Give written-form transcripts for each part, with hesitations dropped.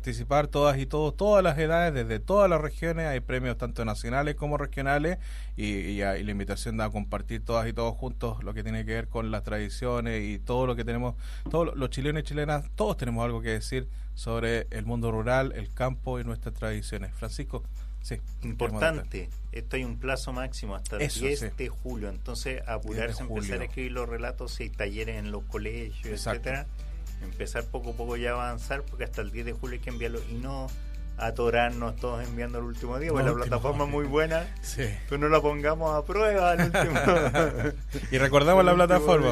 participar todas y todos, todas las edades, desde todas las regiones. Hay premios tanto nacionales como regionales y la invitación da a compartir todas y todos juntos lo que tiene que ver con las tradiciones y todo lo que tenemos, todos los chilenos y chilenas, todos tenemos algo que decir sobre el mundo rural, el campo y nuestras tradiciones. Francisco, sí. Importante, esto hay un plazo máximo hasta el 10 de julio, entonces apurarse, empezar a escribir los relatos, si hay talleres en los colegios, etcétera, empezar poco a poco ya a avanzar, porque hasta el 10 de julio hay que enviarlo y no atorarnos todos enviando el último día, porque la plataforma es muy buena, que no la pongamos a prueba el último. Y recordamos la plataforma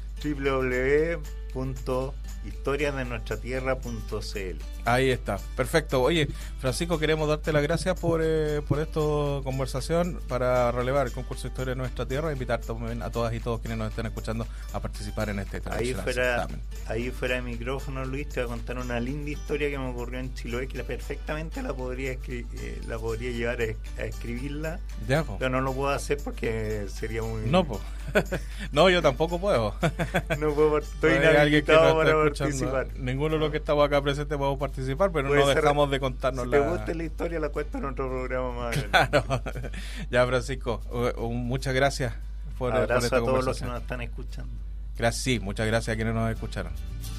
www.historiasdenuestratierra.cl. Ahí está, perfecto. Oye, Francisco, queremos darte las gracias por esta conversación para relevar el concurso de Historia de Nuestra Tierra, invitar también a todas y todos quienes nos estén escuchando a participar en este ahí fuera de micrófono, Luis, te voy a contar una linda historia que me ocurrió en Chiloé, que perfectamente la podría llevar a escribirla, ya, pero no lo puedo hacer porque sería muy... No, no, yo tampoco puedo. No puedo, estoy inhabilitado para participar. Ninguno de los que estamos acá presentes podemos participar, pero no dejamos de contarnos si te gusta la historia, la cuento en otro programa más. Claro. Ya, Francisco, muchas gracias por esta conversación. A todos los que nos están escuchando. Gracias, sí, muchas gracias a quienes nos escucharon.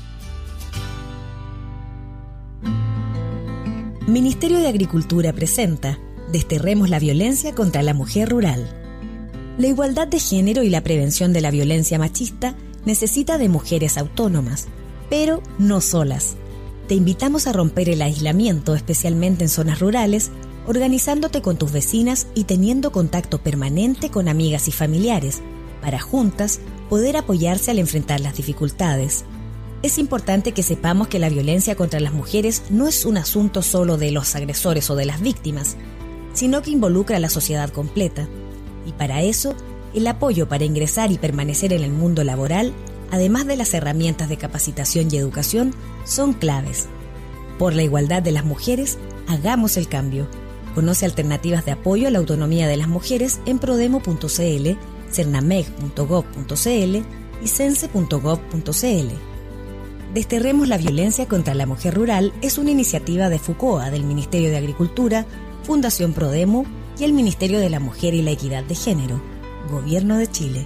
Ministerio de Agricultura presenta Desterremos la violencia contra la mujer rural. La igualdad de género y la prevención de la violencia machista necesita de mujeres autónomas, pero no solas. Te invitamos a romper el aislamiento, especialmente en zonas rurales, organizándote con tus vecinas y teniendo contacto permanente con amigas y familiares, para juntas poder apoyarse al enfrentar las dificultades. Es importante que sepamos que la violencia contra las mujeres no es un asunto solo de los agresores o de las víctimas, sino que involucra a la sociedad completa. Y para eso, el apoyo para ingresar y permanecer en el mundo laboral, además de las herramientas de capacitación y educación, son claves. Por la igualdad de las mujeres, hagamos el cambio. Conoce alternativas de apoyo a la autonomía de las mujeres en prodemo.cl, cernameg.gov.cl y cense.gov.cl. Desterremos la violencia contra la mujer rural es una iniciativa de FUCOA, del Ministerio de Agricultura, Fundación Prodemo y el Ministerio de la Mujer y la Equidad de Género, Gobierno de Chile.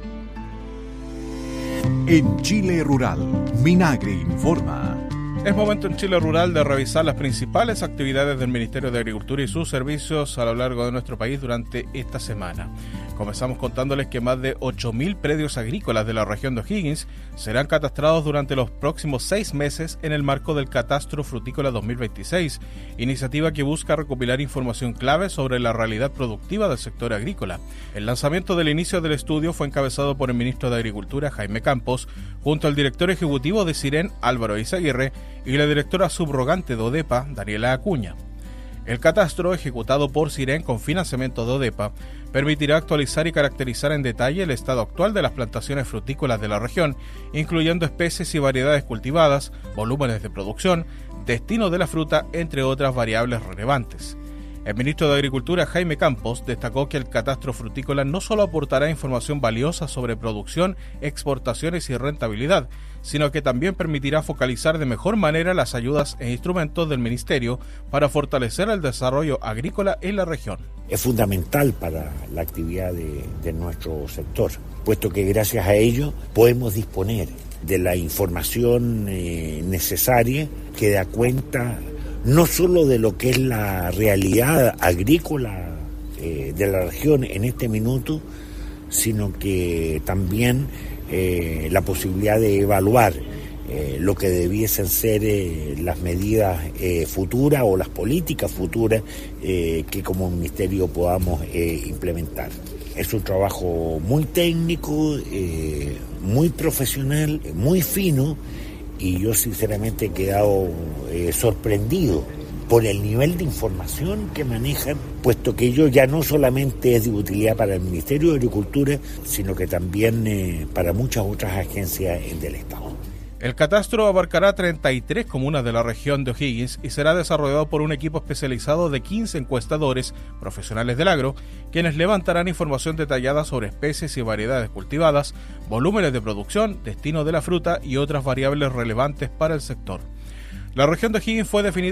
En Chile Rural, Minagri informa. Es momento en Chile Rural de revisar las principales actividades del Ministerio de Agricultura y sus servicios a lo largo de nuestro país durante esta semana. Comenzamos contándoles que más de 8.000 predios agrícolas de la región de O'Higgins serán catastrados durante los próximos 6 meses en el marco del Catastro Frutícola 2026, iniciativa que busca recopilar información clave sobre la realidad productiva del sector agrícola. El lanzamiento del inicio del estudio fue encabezado por el ministro de Agricultura, Jaime Campos, junto al director ejecutivo de Ciren, Álvaro Izaguirre, y la directora subrogante de ODEPA, Daniela Acuña. El catastro, ejecutado por Ciren con financiamiento de ODEPA, permitirá actualizar y caracterizar en detalle el estado actual de las plantaciones frutícolas de la región, incluyendo especies y variedades cultivadas, volúmenes de producción, destino de la fruta, entre otras variables relevantes. El ministro de Agricultura, Jaime Campos, destacó que el catastro frutícola no solo aportará información valiosa sobre producción, exportaciones y rentabilidad, sino que también permitirá focalizar de mejor manera las ayudas e instrumentos del Ministerio para fortalecer el desarrollo agrícola en la región. Es fundamental para la actividad de nuestro sector, puesto que gracias a ello podemos disponer de la información necesaria que da cuenta no solo de lo que es la realidad agrícola de la región en este minuto, sino que también la posibilidad de evaluar lo que debiesen ser las medidas futuras o las políticas futuras que como ministerio podamos implementar. Es un trabajo muy técnico, muy profesional, muy fino, y yo sinceramente he quedado sorprendido por el nivel de información que manejan, puesto que ello ya no solamente es de utilidad para el Ministerio de Agricultura, sino que también para muchas otras agencias del Estado. El catastro abarcará 33 comunas de la región de O'Higgins y será desarrollado por un equipo especializado de 15 encuestadores profesionales del agro, quienes levantarán información detallada sobre especies y variedades cultivadas, volúmenes de producción, destino de la fruta y otras variables relevantes para el sector. La región de O'Higgins fue definida